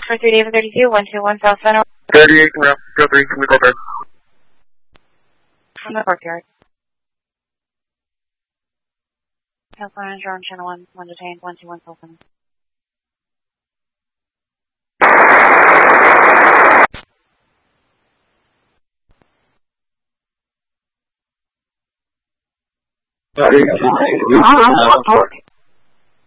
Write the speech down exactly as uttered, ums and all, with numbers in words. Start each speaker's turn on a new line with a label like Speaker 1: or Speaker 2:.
Speaker 1: for three David thirty-two, one two one South Center.
Speaker 2: thirty-eight, Ramp, go three, can we go back?
Speaker 1: From the courtyard. Council Manager on Channel one, one detained, one two one South Center.
Speaker 2: thirty-eight,